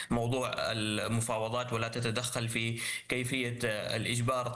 موضوع المفاوضات ولا تتدخل في كيفية الإجبار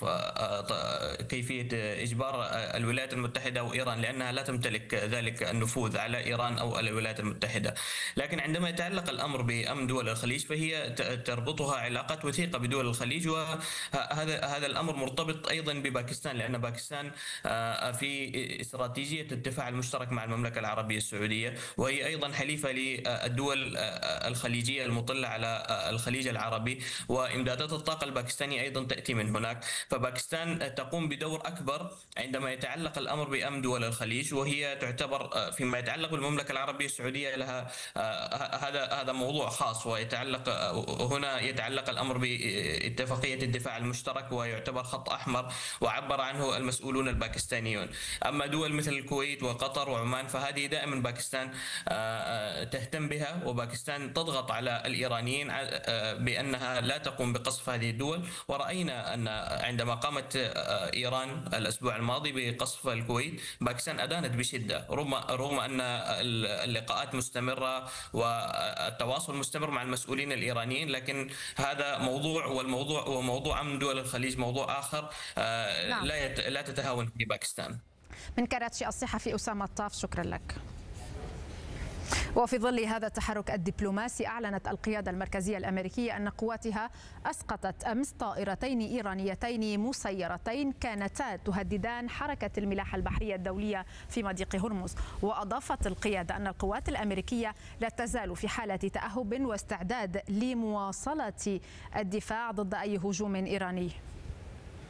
كيفية إجبار الولايات المتحدة وإيران، لأنها لا تمتلك ذلك النفوذ على إيران أو الولايات المتحدة. لكن عندما يتعلق الأمر بأمن دول الخليج فهي تربطها علاقات وثيقة بدول الخليج، وهذا الأمر مرتبط أيضا بباكستان، لأن باكستان في استراتيجية الدفاع المشترك مع المملكة العربية السعودية، وهي أيضا حليفة للدول الخليجية المطلة على الخليج العربي، وإمدادات الطاقة الباكستانية أيضا تأتي من هناك. فباكستان تقوم بدور أكبر عندما يتعلق الأمر بأمن دول الخليج، وهي تعتبر فيما يتعلق بالمملكة العربية السعودية لها هذا موضوع خاص، ويتعلق هنا يتعلق الأمر باتفاقية الدفاع المشترك، ويعتبر خط أحمر وعبر عنه المسؤولون الباكستانيون. أما دول مثل الكويت وقطر وعمان فهذه دائما باكستان تهتم بها، وباكستان تضغط على الإيرانيين بأنها لا تقوم بقصف هذه الدول. ورأينا أن عندما قامت إيران الأسبوع الماضي بقصف الكويت باكستان أدانت بشدة، رغم أن اللقاءات مستمرة والتواصل مستمر مع المسؤولين الإيرانيين، لكن هذا موضوع، والموضوع وموضوع أمن دول الخليج موضوع آخر نعم. لا تتهاون فيه باكستان. من كراتشي الصحفي أسامة الطاف، شكرا لك. وفي ظل هذا التحرك الدبلوماسي، أعلنت القيادة المركزية الأمريكية أن قواتها أسقطت أمس طائرتين إيرانيتين مسيرتين كانتا تهددان حركة الملاحة البحرية الدولية في مضيق هرمز. وأضافت القيادة أن القوات الأمريكية لا تزال في حالة تأهب واستعداد لمواصلة الدفاع ضد أي هجوم إيراني.